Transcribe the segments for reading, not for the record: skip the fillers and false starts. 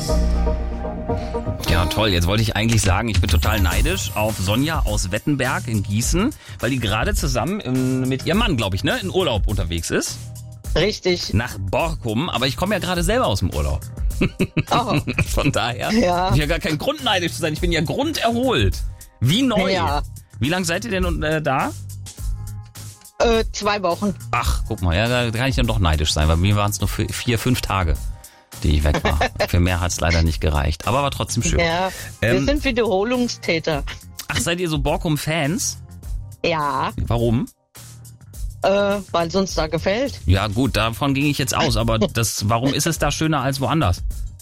Ja, toll. Jetzt wollte ich eigentlich sagen, ich bin total neidisch auf Sonja aus Wettenberg in Gießen, weil die gerade zusammen mit ihrem Mann, glaube ich, in Urlaub unterwegs ist. Richtig. Nach Borkum, aber ich komme ja gerade selber aus dem Urlaub. Oh. Von daher Ja. habe ich ja gar keinen Grund neidisch zu sein. Ich bin ja grunderholt. Wie neu. Ja. Wie lange seid ihr denn da? 2 Wochen. Ach, guck mal, ja, da kann ich dann doch neidisch sein, weil mir waren es nur 4, 5 Tage, die ich weg war. Für mehr hat es leider nicht gereicht, aber war trotzdem schön. Ja, wir sind Wiederholungstäter. Ach, seid ihr so Borkum-Fans? Ja, Warum? weil es uns da gefällt. Ja gut, davon ging ich jetzt aus, aber warum ist es da schöner als woanders?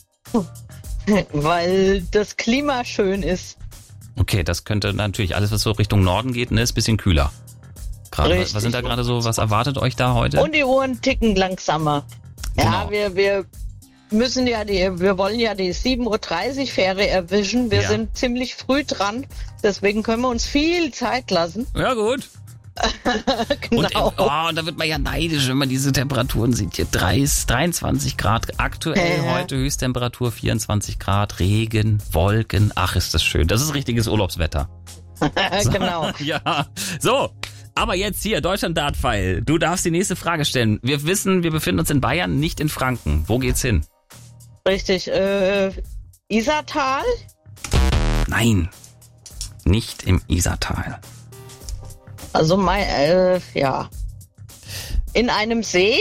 Weil das Klima schön ist. Okay, das könnte natürlich, alles was so Richtung Norden geht, ist ein bisschen kühler. Gerade, Richtig. was sind da gerade so, was erwartet euch da heute? Und die Uhren ticken langsamer. Ja, Genau. wir müssen wir wollen ja die 7:30 Uhr Fähre erwischen. Wir Ja. sind ziemlich früh dran, deswegen können wir uns viel Zeit lassen. Ja gut. Genau. Und da wird man ja neidisch, wenn man diese Temperaturen sieht. Hier 23 Grad aktuell, heute Höchsttemperatur 24 Grad, Regen, Wolken. Ach, ist das schön. Das ist richtiges Urlaubswetter. Genau. Ja, so. Aber jetzt hier, Deutschland-Dart-File. Du darfst die nächste Frage stellen. Wir wissen, wir befinden uns in Bayern, nicht in Franken. Wo geht's hin? Richtig. Isartal? Nein, nicht im Isartal. Also ja. In einem See?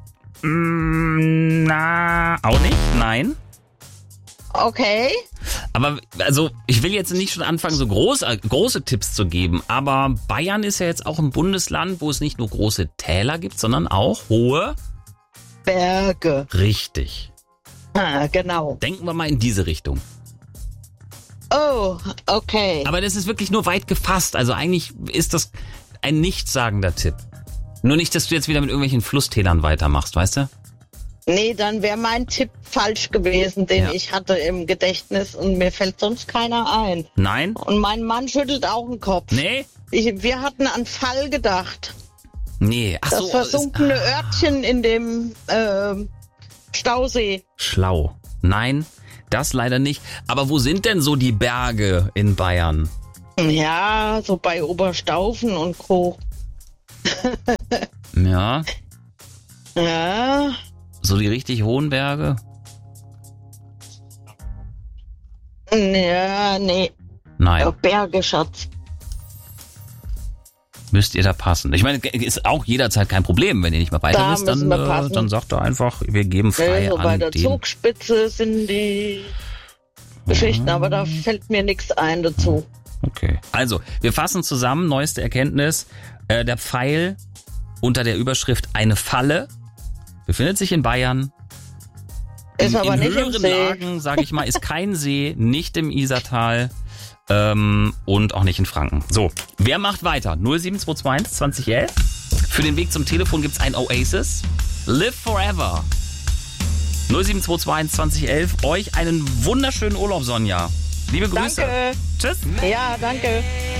Na, auch nicht, nein. Okay. Aber also ich will jetzt nicht schon anfangen, so große Tipps zu geben, aber Bayern ist ja jetzt auch ein Bundesland, wo es nicht nur große Täler gibt, sondern auch hohe. Berge. Richtig. Genau. Denken wir mal in diese Richtung. Oh, okay. Aber das ist wirklich nur weit gefasst. Also eigentlich ist das ein nichtssagender Tipp. Nur nicht, dass du jetzt wieder mit irgendwelchen Flusstälern weitermachst, weißt du? Nee, dann wäre mein Tipp falsch gewesen, den Ja. ich hatte im Gedächtnis und mir fällt sonst keiner ein. Nein? Und mein Mann schüttelt auch den Kopf. Nee? Wir hatten an Fall gedacht. Nee. Ach Das so. versunkene Örtchen in dem Stausee. Schlau. Nein, das leider nicht. Aber wo sind denn so die Berge in Bayern? Ja, so bei Oberstaufen und Co. Ja, Ja, so die richtig hohen Berge? ja, nee. Nein. Berge, Schatz. Müsst ihr da passen. Ich meine, ist auch jederzeit kein Problem. Wenn ihr nicht mehr weiter Da wisst, müssen wir passen. dann sagt ihr einfach, wir geben frei So bei an der den. Zugspitze sind die Geschichten, aber da fällt mir nichts ein dazu. Okay. Also, wir fassen zusammen, neueste Erkenntnis. Der Pfeil unter der Überschrift eine Falle befindet sich in Bayern. Ist aber in nicht im höheren See. Lagen, sage ich mal, ist kein See, nicht im Isartal und auch nicht in Franken. So, wer macht weiter? 07221 2011. Für den Weg zum Telefon gibt's ein Oasis. Live Forever. 07221 2011. Euch einen wunderschönen Urlaub, Sonja. Liebe Grüße. Danke. Tschüss. Ja, danke.